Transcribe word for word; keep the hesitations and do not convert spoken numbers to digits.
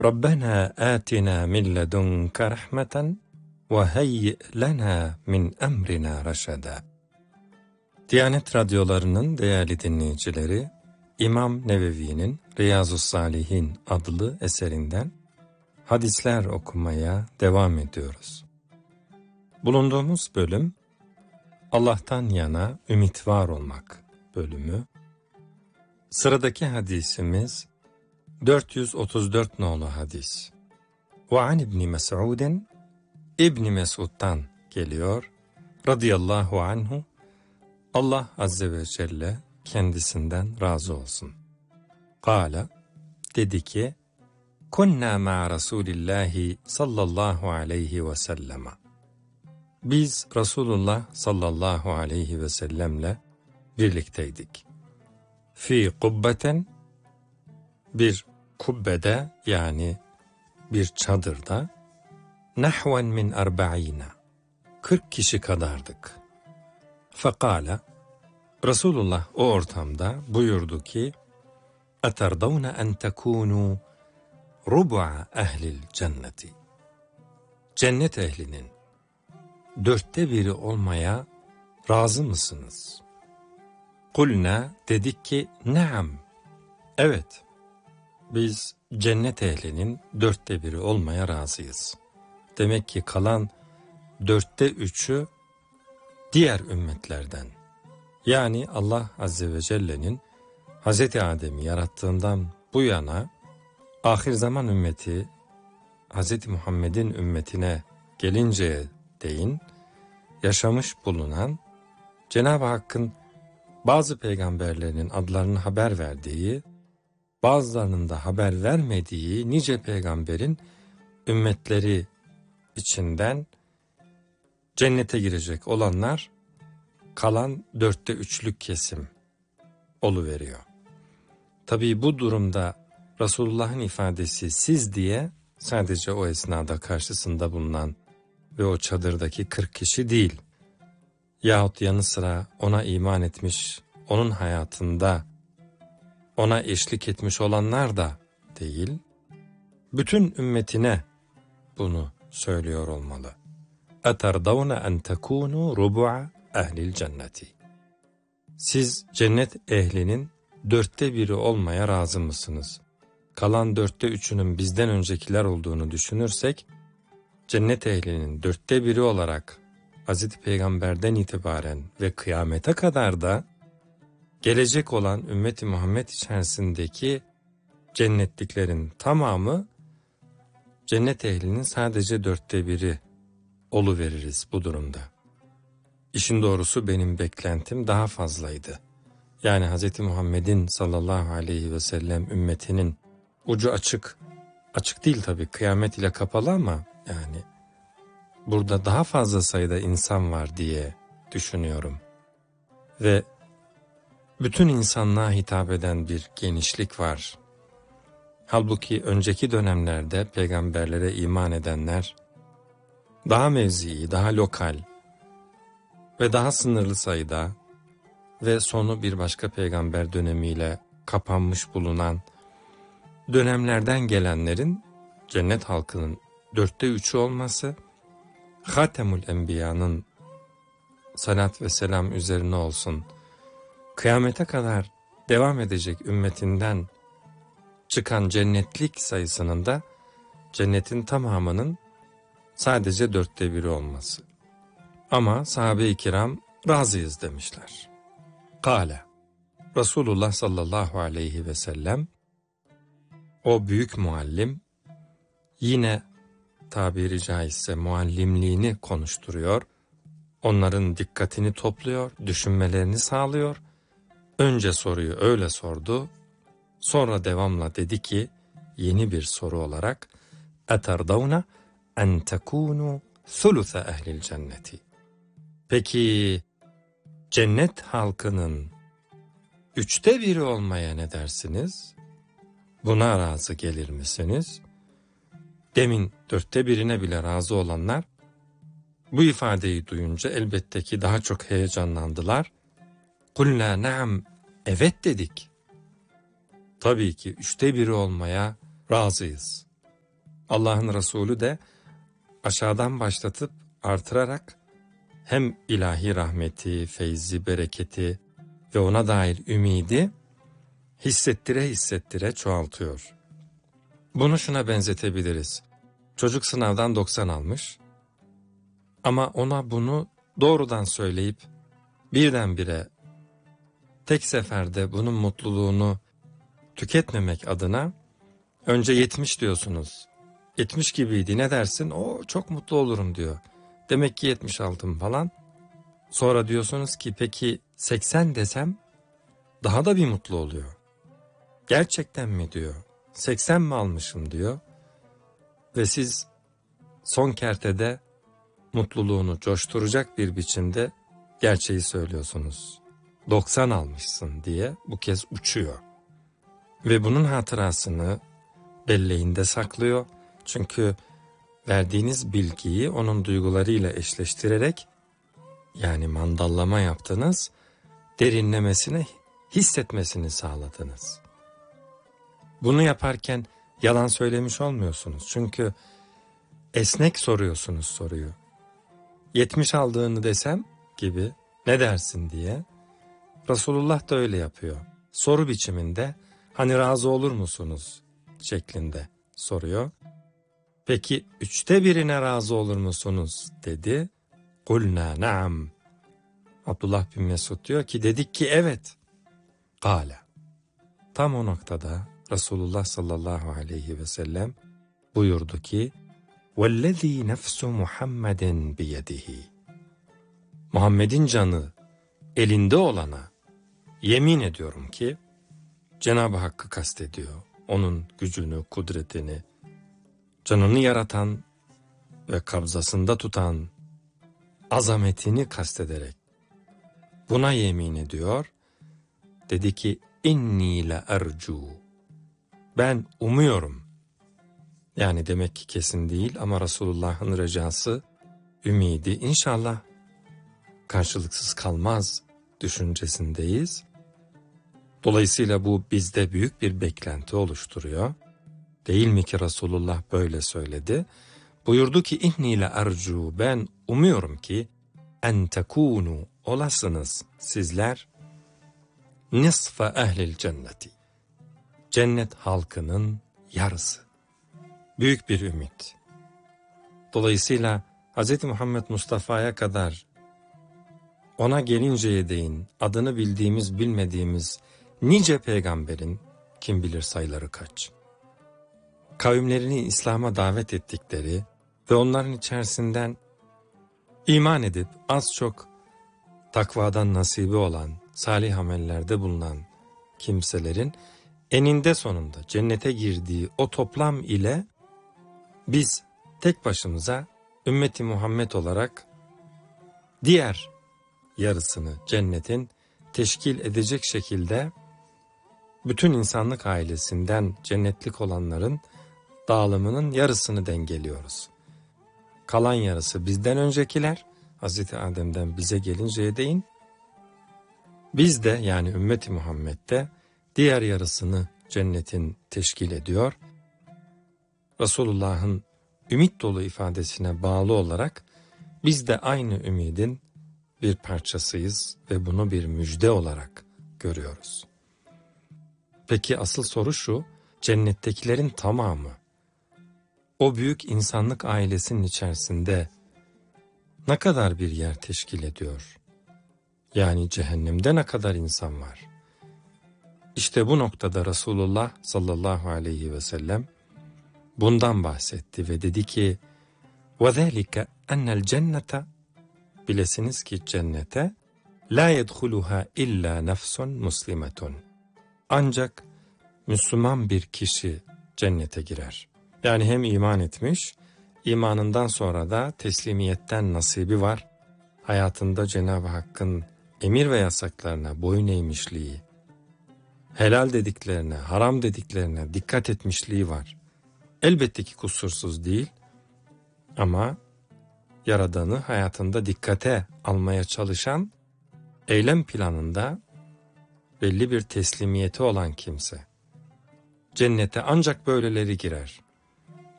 Rabbena atina min ledunke rahmeten ve heyyi lena min emrina reşeda. Diyanet radyolarının değerli dinleyicileri, İmam Nevevi'nin Riyazu's-Salihin adlı eserinden hadisler okumaya devam ediyoruz. Bulunduğumuz bölüm, Allah'tan yana ümit var olmak bölümü. Sıradaki hadisimiz dört yüz otuz dört nolu hadis. Ve an İbni Mes'udin, İbni Mes'ud'dan geliyor, radıyallahu anhu, Allah Azze ve Celle kendisinden razı olsun. Kâle, dedi ki, kunna ma'a Resulillahi sallallahu aleyhi ve sellem. Biz Resulullah sallallahu aleyhi ve sellemle birlikteydik. Fi kubbeten, bir kubbede yani bir çadırda, nahven min arba'ina, kırk kişi kadardık. Fekala, Resulullah o ortamda buyurdu ki, eterdavne en tekunu rubu'a ehlil cenneti. Cennet ehlinin dörtte biri olmaya razı mısınız? Kulna, dedik ki, naam, evet, biz cennet ehlinin dörtte biri olmaya razıyız. Demek ki kalan dörtte üçü diğer ümmetlerden. Yani Allah Azze ve Celle'nin Hazreti Adem'i yarattığından bu yana ahir zaman ümmeti Hazreti Muhammed'in ümmetine gelinceye değin yaşamış bulunan Cenab-ı Hakk'ın bazı peygamberlerinin adlarını haber verdiği, bazılarının da haber vermediği nice peygamberin ümmetleri içinden cennete girecek olanlar kalan dörtte üçlük kesim oluveriyor. Tabii bu durumda Resulullah'ın ifadesi siz diye sadece o esnada karşısında bulunan ve o çadırdaki kırk kişi değil, yahut yanı sıra ona iman etmiş, onun hayatında ona eşlik etmiş olanlar da değil, bütün ümmetine bunu söylüyor olmalı. Eterdavne en tekunu rubu'a ehlil cenneti. Siz cennet ehlinin dörtte biri olmaya razı mısınız? Kalan dörtte üçünün bizden öncekiler olduğunu düşünürsek, cennet ehlinin dörtte biri olarak Hazreti Peygamber'den itibaren ve kıyamete kadar da gelecek olan ümmeti Muhammed içerisindeki cennetliklerin tamamı cennet ehlinin sadece dörtte biri oluveririz bu durumda. İşin doğrusu benim beklentim daha fazlaydı. Yani Hz. Muhammed'in sallallahu aleyhi ve sellem ümmetinin ucu açık, açık değil tabii kıyamet ile kapalı ama yani burada daha fazla sayıda insan var diye düşünüyorum. Ve bütün insanlığa hitap eden bir genişlik var. Halbuki önceki dönemlerde peygamberlere iman edenler daha mevzii, daha lokal ve daha sınırlı sayıda ve sonu bir başka peygamber dönemiyle kapanmış bulunan dönemlerden gelenlerin cennet halkının dörtte üçü olması, Hatemül Enbiya'nın salat ve selam üzerine olsun, kıyamete kadar devam edecek ümmetinden çıkan cennetlik sayısının da cennetin tamamının sadece dörtte biri olması. Ama sahabe-i kiram razıyız demişler. Kâle, Resulullah sallallahu aleyhi ve sellem, o büyük muallim, yine tabiri caizse muallimliğini konuşturuyor, onların dikkatini topluyor, düşünmelerini sağlıyor. Önce soruyu öyle sordu, sonra devamla dedi ki, yeni bir soru olarak, eterdavna en tekunu thulutha ehlil cenneti. Peki, cennet halkının üçte biri olmaya ne dersiniz? Buna razı gelir misiniz? Demin dörtte birine bile razı olanlar, bu ifadeyi duyunca elbette ki daha çok heyecanlandılar. Kulna naam, evet dedik. Tabii ki üçte biri olmaya razıyız Allah'ın Resulü de aşağıdan başlatıp artırarak hem ilahi rahmeti, feyzi, bereketi ve ona dair ümidi hissettire hissettire çoğaltıyor. Bunu şuna benzetebiliriz. Çocuk sınavdan doksan almış ama ona bunu doğrudan söyleyip birdenbire tek seferde bunun mutluluğunu tüketmemek adına önce yetmiş diyorsunuz. yetmiş gibiydi, ne dersin? O çok mutlu olurum diyor. Demek ki yetmiş aldım falan. Sonra diyorsunuz ki peki seksen desem daha da bir mutlu oluyor. Gerçekten mi diyor. seksen mi almışım diyor. Ve siz son kertede mutluluğunu coşturacak bir biçimde gerçeği söylüyorsunuz. doksan almışsın diye bu kez uçuyor. Ve bunun hatırasını belleğinde saklıyor. Çünkü verdiğiniz bilgiyi onun duygularıyla eşleştirerek, yani mandallama yaptınız, derinlemesine hissetmesini sağladınız. Bunu yaparken yalan söylemiş olmuyorsunuz. Çünkü esnek soruyorsunuz soruyu. yetmiş aldığını desem gibi ne dersin diye. Resulullah da öyle yapıyor. Soru biçiminde hani razı olur musunuz şeklinde soruyor. Peki üçte birine razı olur musunuz dedi. Kulna naam. Abdullah bin Mesud diyor ki dedik ki evet. Kâle. Tam o noktada Resulullah sallallahu aleyhi ve sellem buyurdu ki وَالَّذ۪ي نَفْسُ مُحَمَّدٍ بِيَدِهِ Muhammed'in canı elinde olana yemin ediyorum ki Cenab-ı Hakk'ı kastediyor. Onun gücünü, kudretini, canını yaratan ve kabzasında tutan azametini kastederek buna yemin ediyor. Dedi ki inni la ercu. Ben umuyorum. Yani demek ki kesin değil ama Resulullah'ın recası, ümidi inşallah karşılıksız kalmaz düşüncesindeyiz. Dolayısıyla bu bizde büyük bir beklenti oluşturuyor. Değil mi ki Resulullah böyle söyledi? Buyurdu ki inni la ercu, ben umuyorum ki en tekunu, olasınız sizler nisfe ehlil cenneti, cennet halkının yarısı. Büyük bir ümit. Dolayısıyla Hz. Muhammed Mustafa'ya kadar ona gelinceye değin adını bildiğimiz bilmediğimiz nice peygamberin kim bilir sayıları kaç, kavimlerini İslam'a davet ettikleri ve onların içerisinden iman edip az çok takvadan nasibi olan, salih amellerde bulunan kimselerin eninde sonunda cennete girdiği o toplam ile biz tek başımıza ümmeti Muhammed olarak diğer yarısını cennetin teşkil edecek şekilde bütün insanlık ailesinden cennetlik olanların dağılımının yarısını dengeliyoruz. Kalan yarısı bizden öncekiler, Hazreti Adem'den bize gelinceye değin, biz de yani ümmeti Muhammed'de diğer yarısını cennetin teşkil ediyor. Resulullah'ın ümit dolu ifadesine bağlı olarak biz de aynı ümidin bir parçasıyız ve bunu bir müjde olarak görüyoruz. Peki asıl soru şu, cennettekilerin tamamı o büyük insanlık ailesinin içerisinde ne kadar bir yer teşkil ediyor? Yani cehennemde ne kadar insan var? İşte bu noktada Resulullah sallallahu aleyhi ve sellem bundan bahsetti ve dedi ki وَذَٰلِكَ اَنَّ الْجَنَّةَ bilesiniz ki cennete لَا يَدْخُلُهَا اِلَّا نَفْسٌ مُسْلِمَةٌ ancak Müslüman bir kişi cennete girer. Yani hem iman etmiş, imanından sonra da teslimiyetten nasibi var. Hayatında Cenab-ı Hakk'ın emir ve yasaklarına boyun eğmişliği, helal dediklerine, haram dediklerine dikkat etmişliği var. Elbette ki kusursuz değil ama Yaradan'ı hayatında dikkate almaya çalışan, eylem planında belli bir teslimiyeti olan kimse. Cennete ancak böyleleri girer.